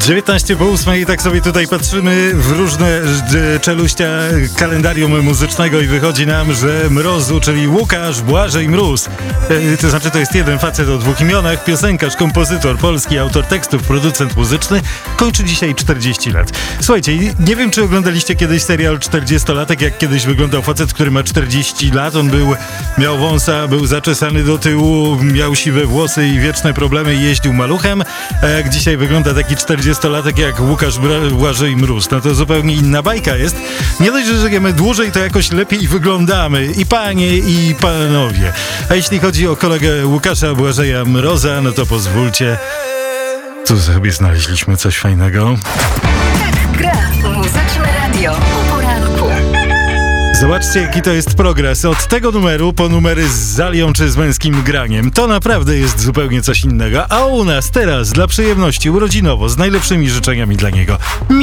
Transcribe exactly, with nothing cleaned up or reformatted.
dziewiętnaście po ósmej i tak sobie tutaj patrzymy w różne czeluścia kalendarium muzycznego i wychodzi nam, że Mrozu, czyli Łukasz Błażej Mróz, e, to znaczy to jest jeden facet o dwóch imionach, piosenkarz, kompozytor polski, autor tekstów, producent muzyczny, kończy dzisiaj czterdzieści lat. Słuchajcie, nie wiem, czy oglądaliście kiedyś serial czterdziestolatek, jak kiedyś wyglądał facet, który ma czterdzieści lat, on był, miał wąsa, był zaczesany do tyłu, miał siwe włosy i wieczne problemy i jeździł maluchem, a jak dzisiaj wygląda taki czterdziestolatek jak Łukasz Błażej Mróz, no to zupełnie inna bajka jest. Nie dość, że żyjemy dłużej, to jakoś lepiej wyglądamy i panie, i panowie. A jeśli chodzi o kolegę Łukasza Błażeja Mroza, no to pozwólcie, tu sobie znaleźliśmy coś fajnego. Tak gra Muzyczne Radio o poranku. Zobaczcie, jaki to jest progres. Od tego numeru po numery z Zalią czy z męskim graniem. To naprawdę jest zupełnie coś innego. A u nas teraz dla przyjemności urodzinowo z najlepszymi życzeniami dla niego